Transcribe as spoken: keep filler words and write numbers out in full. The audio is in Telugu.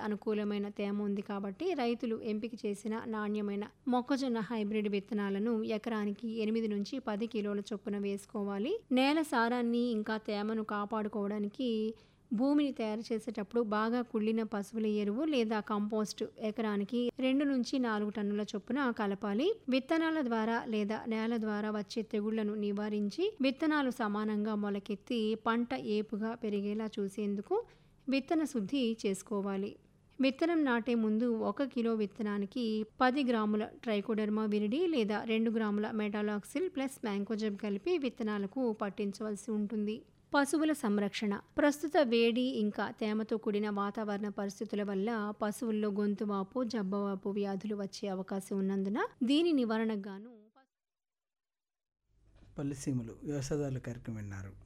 అనుకూలమైన తేమ ఉంది కాబట్టి రైతులు ఎంపిక చేసిన నాణ్యమైన మొక్కజొన్న హైబ్రిడ్ విత్తనాలను ఎకరానికి ఎనిమిది నుంచి పది కిలోల చొప్పున వేసుకోవాలి. నేల సారాన్ని ఇంకా తేమను కాపాడుకోవడానికి భూమిని తయారు చేసేటప్పుడు బాగా కుళ్ళిన పశువుల ఎరువు లేదా కంపోస్ట్ ఎకరానికి రెండు నుంచి నాలుగు టన్నుల చొప్పున కలపాలి. విత్తనాల ద్వారా లేదా నేల ద్వారా వచ్చే తెగుళ్లను నివారించి విత్తనాలు సమానంగా మొలకెత్తి పంట ఏపుగా పెరిగేలా చూసేందుకు విత్తన శుద్ధి చేసుకోవాలి. విత్తనం నాటే ముందు ఒక కిలో విత్తనానికి పది గ్రాముల ట్రైకోడర్మా విరిడి లేదా రెండు గ్రాముల మెటాలాక్సిల్ ప్లస్ మ్యాంకోజెబ్ కలిపి విత్తనాలకు పట్టించవలసి ఉంటుంది. పశువుల సంరక్షణ. ప్రస్తుత వేడి ఇంకా తేమతో కూడిన వాతావరణ పరిస్థితుల వల్ల పశువుల్లో గొంతువాపు, జబ్బవాపు వ్యాధులు వచ్చే అవకాశం ఉన్నందున దీని నివారణకు గాను పల్లెసీమలు వ్యవసాయదారుల కార్యక్రమం విన్నారు.